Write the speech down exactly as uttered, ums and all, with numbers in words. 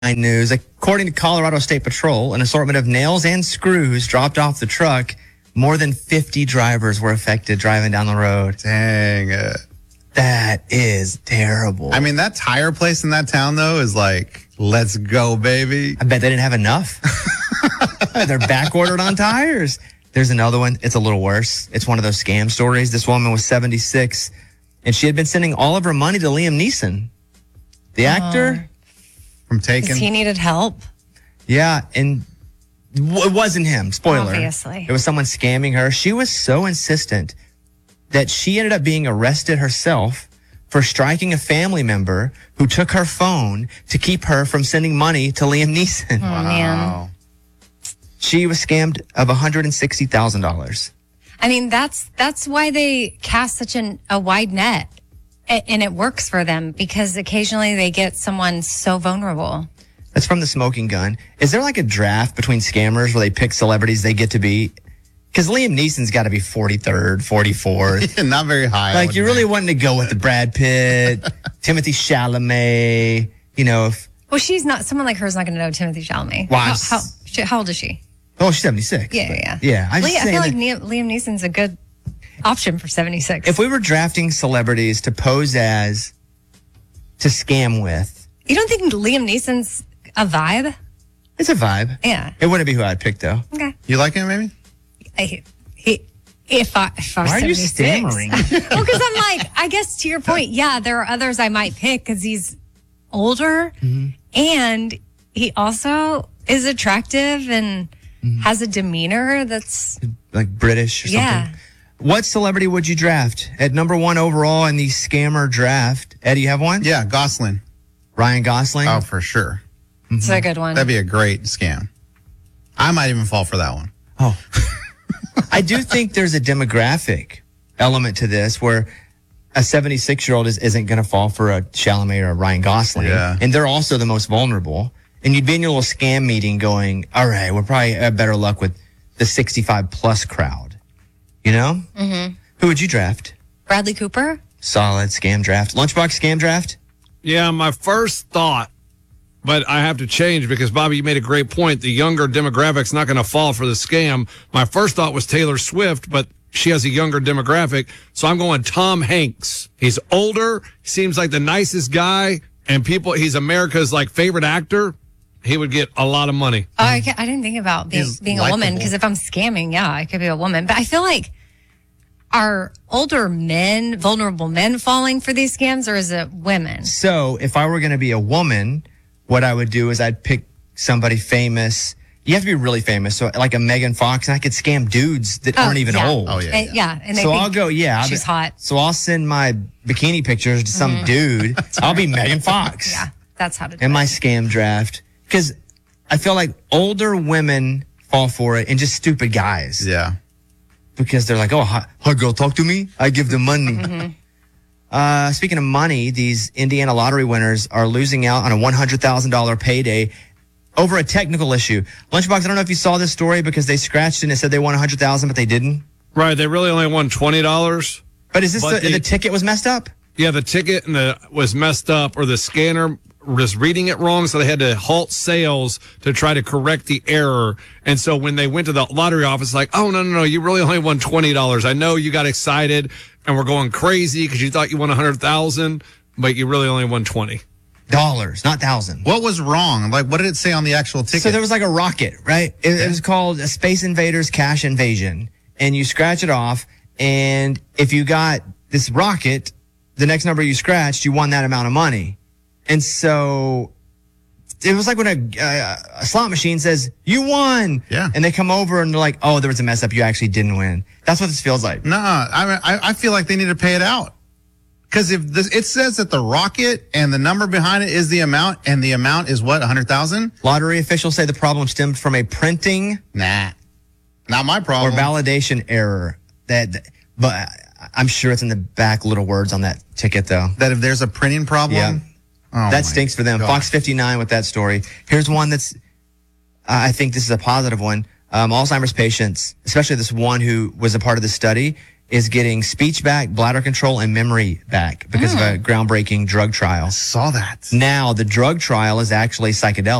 News. According to Colorado State Patrol, an assortment of nails and screws dropped off the truck. More than fifty drivers were affected driving down the road. Dang it. That is terrible. I mean, that tire place in that town, though, is like, let's go, baby. I bet they didn't have enough. They're back ordered on tires. There's another one. It's a little worse. It's one of those scam stories. This woman was seventy-six, and she had been sending all of her money to Liam Neeson, the uh, actor. From Taken. He needed help. Yeah, and it wasn't him. Spoiler. Obviously. It was someone scamming her. She was so insistent that she ended up being arrested herself for striking a family member who took her phone to keep her from sending money to Liam Neeson. Oh, wow. Man. She was scammed of one hundred sixty thousand dollars. I mean, that's that's why they cast such an, a wide net. And it works for them because occasionally they get someone so vulnerable. That's from The Smoking Gun. Is there like a draft between scammers where they pick celebrities they get to be? Because Liam Neeson's got to be forty-third, forty-fourth. Yeah, not very high. Like, you're really wanting to go with the Brad Pitt, Timothy Chalamet, you know. If, well, she's not, someone like her is not going to know Timothy Chalamet. Wow. How, how, she, how old is she? Oh, she's seventy-six. Yeah, yeah. Yeah. I, I feel like that, Liam Neeson's a good option for seventy-six. If we were drafting celebrities to pose as, to scam with. You don't think Liam Neeson's a vibe? It's a vibe. Yeah. It wouldn't be who I'd pick, though. Okay. You like him, maybe? I, he, if I, if I was Why are you seventy-six. stammering? Well, because I'm like, I guess to your point, yeah, there are others I might pick because he's older mm-hmm. and he also is attractive and mm-hmm. has a demeanor that's like British or something. Yeah. What celebrity would you draft at number one overall in the scammer draft? Eddie, you have one? Yeah, Gosling. Ryan Gosling? Oh, for sure. It's mm-hmm. a good one. That'd be a great scam. I might even fall for that one. Oh. I do think there's a demographic element to this where a seventy-six-year-old is, isn't going to fall for a Chalamet or a Ryan Gosling. Yeah. And they're also the most vulnerable. And you'd be in your little scam meeting going, all right, we're probably have better luck with the sixty-five plus crowd. You know? Mm-hmm. Who would you draft? Bradley Cooper. Solid scam draft. Lunchbox scam draft? Yeah, my first thought, but I have to change because, Bobby, you made a great point. The younger demographic's not going to fall for the scam. My first thought was Taylor Swift, but she has a younger demographic. So I'm going Tom Hanks. He's older, seems like the nicest guy, and people, he's America's like favorite actor. He would get a lot of money. Oh, I, I didn't think about being, being a woman because if I'm scamming, yeah, I could be a woman. But I feel like, are older men, vulnerable men falling for these scams or is it women? So if I were going to be a woman, what I would do is I'd pick somebody famous. You have to be really famous. So like a Megan Fox, and I could scam dudes that oh, aren't even yeah. old. Oh, yeah. And, yeah. And so I'll go, yeah. She's I'll, hot. So I'll send my bikini pictures to some mm-hmm. dude. I'll be Megan Fox. Yeah, that's how to do in it. my scam draft. Because I feel like older women fall for it and just stupid guys. Yeah. Because they're like, oh, hi, hi girl, talk to me. I give them money. Mm-hmm. Uh, speaking of money, these Indiana lottery winners are losing out on a one hundred thousand dollars payday over a technical issue. Lunchbox, I don't know if you saw this story because they scratched and it said they won one hundred thousand dollars, but they didn't. Right. They really only won twenty dollars. But is this but the, the, the ticket was messed up? Yeah, the ticket and the, was messed up or the scanner was reading it wrong, so they had to halt sales to try to correct the error. And so when they went to the lottery office, like, oh, no, no, no, you really only won twenty dollars. I know you got excited and we're going crazy because you thought you won one hundred thousand dollars, but you really only won twenty dollars, not thousand. What was wrong? Like, what did it say on the actual ticket? So there was like a rocket, right? It, yeah. it was called a Space Invaders Cash Invasion. And you scratch it off. And if you got this rocket, the next number you scratched, you won that amount of money. And so it was like when a, uh, a slot machine says, you won. Yeah. And they come over and they're like, oh, there was a mess up. You actually didn't win. That's what this feels like. Nah, I mean, I, I feel like they need to pay it out. Because if this, it says that the rocket and the number behind it is the amount, and the amount is what, one hundred thousand? Lottery officials say the problem stemmed from a printing. Nah, not my problem. Or validation error. That, but I'm sure it's in the back little words on that ticket, though. That if there's a printing problem? Yeah. Oh that stinks for them. gosh. Fox fifty-nine with that story. Here's one that's, I think this is a positive one. Um, Alzheimer's patients, especially this one who was a part of the study, is getting speech back, bladder control, and memory back because of a groundbreaking drug trial. Saw that. Now, the drug trial is actually psychedelic.